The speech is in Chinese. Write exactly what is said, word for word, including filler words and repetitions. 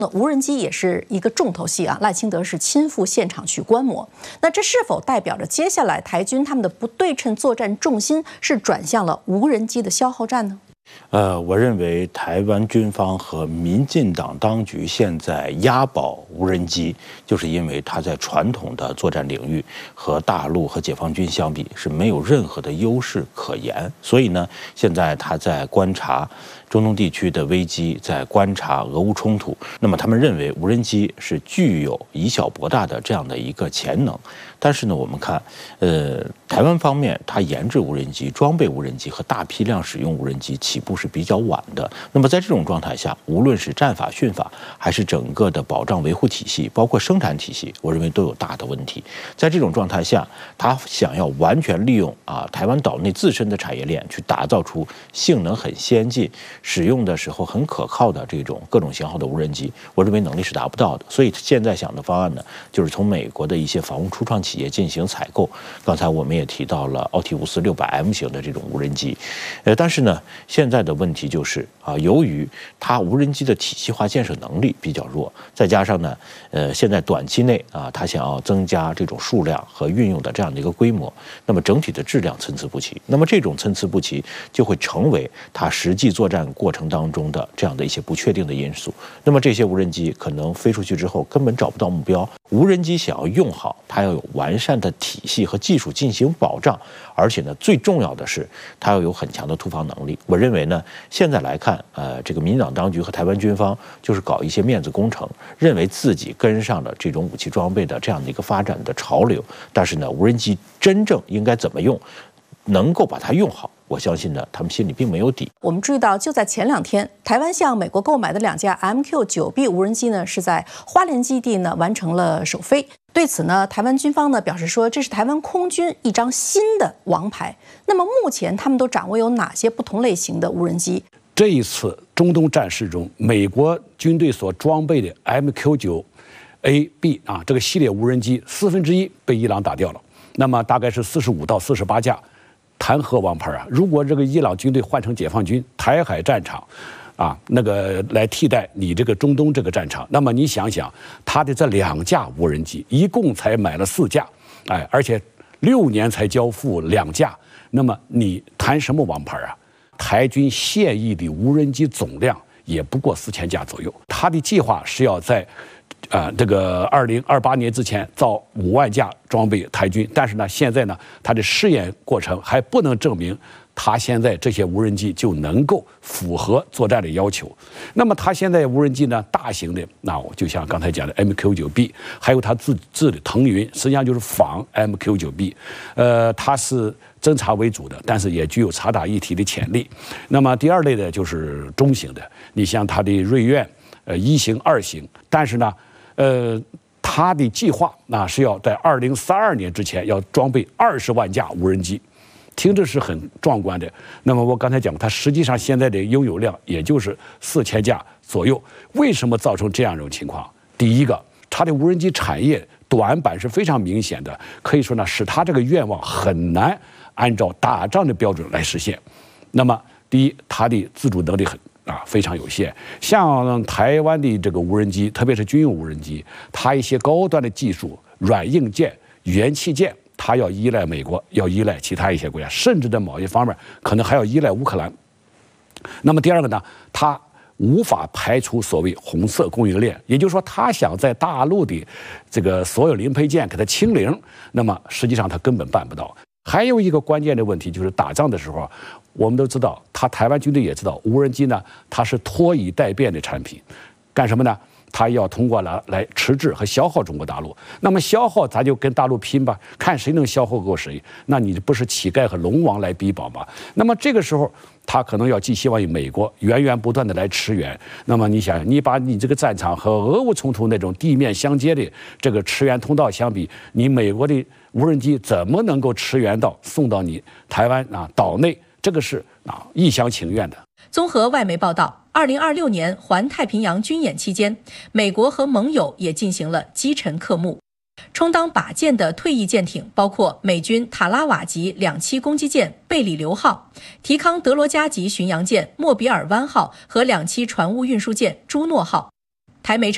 那无人机也是一个重头戏啊，赖清德是亲赴现场去观摩。那这是否代表着接下来台军他们的不对称作战重心是转向了无人机的消耗战呢？ 呃，我认为台湾军方和民进党当局现在押宝无人机，就是因为它在传统的作战领域和大陆和解放军相比是没有任何的优势可言，所以呢，现在他在观察中东地区的危机，在观察俄乌冲突。那么他们认为无人机是具有以小博大的这样的一个潜能。但是呢，我们看，呃，台湾方面它研制无人机、装备无人机和大批量使用无人机起步是比较晚的。那么在这种状态下，无论是战法、训法，还是整个的保障维护体系，包括生产体系，我认为都有大的问题。在这种状态下，他想要完全利用啊台湾岛内自身的产业链，去打造出性能很先进、使用的时候很可靠的这种各种型号的无人机，我认为能力是达不到的。所以现在想的方案呢，就是从美国的一些防务初创企业进行采购。刚才我们也提到了奥提乌斯六百 M 型的这种无人机，呃，但是呢，现在的问题就是啊，由于它无人机的体系化建设能力比较弱，再加上呢，呃，现在短期内啊，它想要增加这种数量和运用的这样的一个规模，那么整体的质量参差不齐。那么这种参差不齐就会成为它实际作战过程当中的这样的一些不确定的因素。那么这些无人机可能飞出去之后根本找不到目标。无人机想要用好，它要有完善的体系和技术进行保障，而且呢，最重要的是它要有很强的突防能力。我认为呢，现在来看，呃，这个民进党当局和台湾军方就是搞一些面子工程，认为自己跟上了这种武器装备的这样的一个发展的潮流。但是呢，无人机真正应该怎么用，能够把它用好，我相信呢，他们心里并没有底。 我们注意到，就在前两天，台湾向美国购买的两架 M Q 九 B 无人机呢，是在花莲基地呢完成了首飞。对此呢，台湾军方呢表示说，这是台湾空军一张新的王牌。那么目前他们都掌握有哪些不同类型的无人机？ 这一次中东战事中，美国军队所装备的 M Q 九 A B 啊这个系列无人机四分之一被伊朗打掉了，那么大概是四十五到四十八架。谈何王牌啊！如果这个伊朗军队换成解放军台海战场，啊，那个来替代你这个中东这个战场，那么你想想，他的这两架无人机一共才买了四架，哎，而且六年才交付两架，那么你谈什么王牌啊？台军现役的无人机总量也不过四千架左右，他的计划是要在。呃，这个二零二八年之前造五万架装备台军，但是呢，现在呢，它的试验过程还不能证明它现在这些无人机就能够符合作战的要求。那么它现在无人机呢，大型的，那我就像刚才讲的 M Q 九 B， 还有它自制的腾云，实际上就是仿 M Q 九 B， 呃，它是侦察为主的，但是也具有察打一体的潜力。那么第二类的就是中型的，你像它的瑞苑，呃，一型、二型，但是呢。呃，他的计划那是要在二零三二年之前要装备二十万架无人机，听着是很壮观的。那么我刚才讲，它实际上现在的拥有量也就是四千架左右。为什么造成这样一种情况？第一个，它的无人机产业短板是非常明显的，可以说呢，使它这个愿望很难按照打仗的标准来实现。那么，第一，它的自主能力很。啊，非常有限。像台湾的这个无人机，特别是军用无人机，它一些高端的技术、软硬件、元器件，它要依赖美国，要依赖其他一些国家，甚至在某一方面可能还要依赖乌克兰。那么第二个呢，它无法排除所谓红色供应链，也就是说，它想在大陆的这个所有零配件给它清零，那么实际上它根本办不到。还有一个关键的问题就是打仗的时候，我们都知道，他台湾军队也知道，无人机呢，它是拖以待变的产品，干什么呢？它要通过来来迟滞和消耗中国大陆。那么消耗，咱就跟大陆拼吧，看谁能消耗够谁。那你不是乞丐和龙王来比宝吗？那么这个时候，他可能要寄希望于美国源源不断的来驰援。那么你想，你把你这个战场和俄乌冲突那种地面相接的这个驰援通道相比，你美国的无人机怎么能够驰援到送到你台湾啊岛内？这个是啊一厢情愿的。 综合外媒报道，二零二六年环太平洋军演期间，美国和盟友也进行了击沉克木。充当靶舰的退役舰艇包括美军塔拉瓦级两栖攻击舰贝里流号、提康德罗加级巡洋舰莫比尔湾号和两栖船坞运输舰朱诺号。台媒